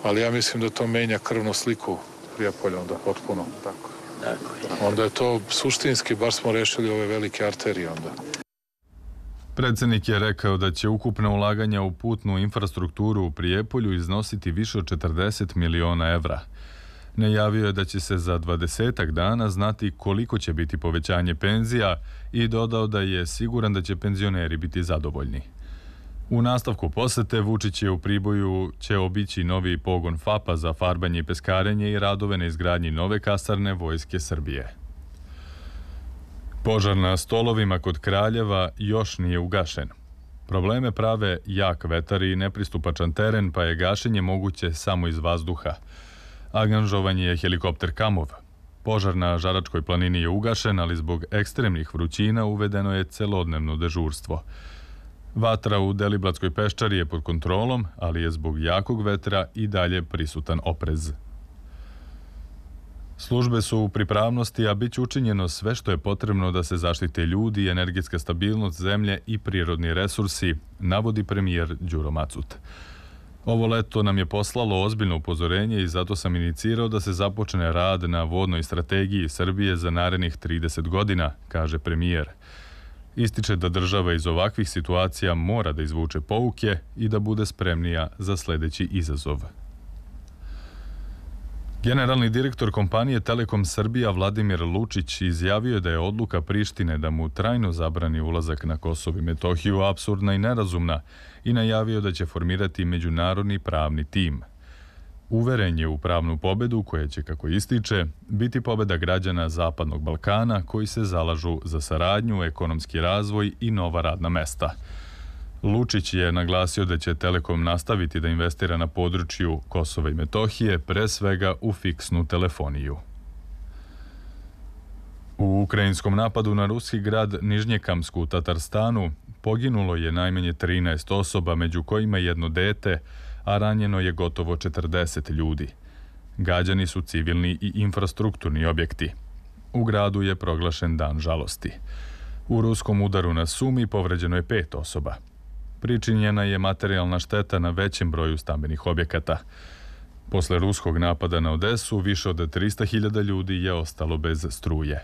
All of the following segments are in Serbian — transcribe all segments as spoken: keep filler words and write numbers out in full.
ali ja mislim da to menja krvnu sliku Prijepolja onda potpuno. Tako. Onda je to suštinski, bar smo rešili ove velike arterije onda. Predsjednik je rekao da će ukupna ulaganja u putnu infrastrukturu u Prijepolju iznositi više od četrdeset miliona evra. Najavio je da će se za dvadesetak dana znati koliko će biti povećanje penzija i dodao da je siguran da će penzioneri biti zadovoljni. U nastavku posete Vučić je u Priboju će obići novi pogon FAP-a za farbanje i peskarenje i radove na izgradnji nove kasarne Vojske Srbije. Požar na Stolovima kod Kraljeva još nije ugašen. Probleme prave jak vetar i nepristupačan teren, pa je gašenje moguće samo iz vazduha. Angažovan je helikopter Kamov. Požar na Žaračkoj planini je ugašen, ali zbog ekstremnih vrućina uvedeno je celodnevno dežurstvo. Vatra u Deliblatskoj peščari je pod kontrolom, ali je zbog jakog vetra i dalje prisutan oprez. Službe su u pripravnosti, a bit će učinjeno sve što je potrebno da se zaštite ljudi, energetska stabilnost zemlje i prirodni resursi, navodi premijer Đuro Macut. Ovo leto nam je poslalo ozbiljno upozorenje i zato sam inicirao da se započne rad na vodnoj strategiji Srbije za narednih trideset godina, kaže premijer. Ističe da država iz ovakvih situacija mora da izvuče pouke i da bude spremnija za sljedeći izazov. Generalni direktor kompanije Telekom Srbija Vladimir Lučić izjavio je da je odluka Prištine da mu trajno zabrani ulazak na Kosovo i Metohiju apsurdna i nerazumna i najavio da će formirati međunarodni pravni tim. Uveren je u pravnu pobedu koja će, kako ističe, biti pobeda građana Zapadnog Balkana koji se zalažu za saradnju, ekonomski razvoj i nova radna mesta. Lučić je naglasio da će Telekom nastaviti da investira na području Kosova i Metohije, pre svega u fiksnu telefoniju. U ukrajinskom napadu na ruski grad Nižnjekamsku u Tatarstanu poginulo je najmanje trinaest osoba, među kojima jedno dete, a ranjeno je gotovo četrdeset ljudi. Gađani su civilni i infrastrukturni objekti. U gradu je proglašen dan žalosti. U ruskom udaru na Sumi povređeno je pet osoba. Pričinjena je materijalna šteta na većem broju stambenih objekata. Posle ruskog napada na Odesu, više od trista hiljada ljudi je ostalo bez struje.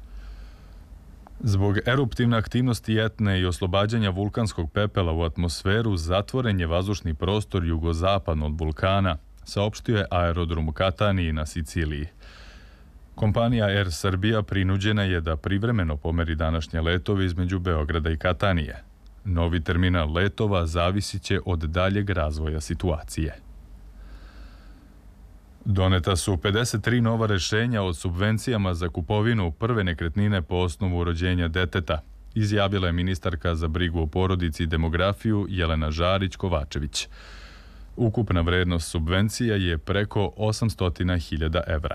Zbog eruptivne aktivnosti Etne i oslobađanja vulkanskog pepela u atmosferu, zatvoren je vazdušni prostor jugozapadno od vulkana, saopštio je aerodrom u Kataniji na Siciliji. Kompanija Air Srbija prinuđena je da privremeno pomeri današnje letove između Beograda i Katanije. Novi terminal letova zavisit će od daljeg razvoja situacije. Doneta su pedeset tri nova rešenja o subvencijama za kupovinu prve nekretnine po osnovu rođenja deteta, izjavila je ministarka za brigu o porodici i demografiju Jelena Žarić-Kovačević. Ukupna vrednost subvencija je preko osamsto hiljada evra.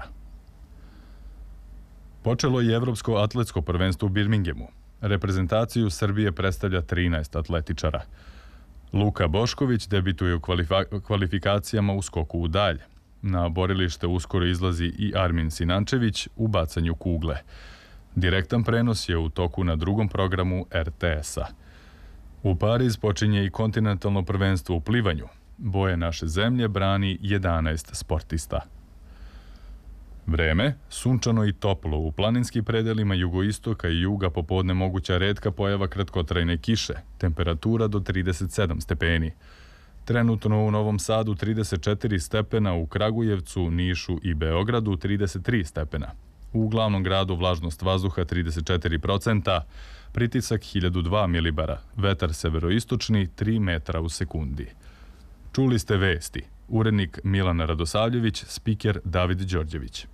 Počelo je Evropsko atletsko prvenstvo u Birmingemu. Reprezentaciju Srbije predstavlja trinaest atletičara. Luka Bošković debituje u kvalifikacijama u skoku u dalj. Na borilište uskoro izlazi i Armin Sinančević u bacanju kugle. Direktan prenos je u toku na drugom programu er te es-a. U Pariz počinje i kontinentalno prvenstvo u plivanju. Boje naše zemlje brani jedanaest sportista. Vreme, sunčano i toplo, u planinskim predelima jugoistoka i juga popodne moguća retka pojava kratkotrajne kiše, temperatura do trideset sedam stepeni. Trenutno u Novom Sadu trideset četiri stepena, u Kragujevcu, Nišu i Beogradu trideset tri stepena. U glavnom gradu vlažnost vazduha trideset četiri procenta, pritisak hiljadu dva milibara, vetar severoistočni tri metra u sekundi. Čuli ste vesti. Urednik Milan Radosavljević, spiker David Đorđević.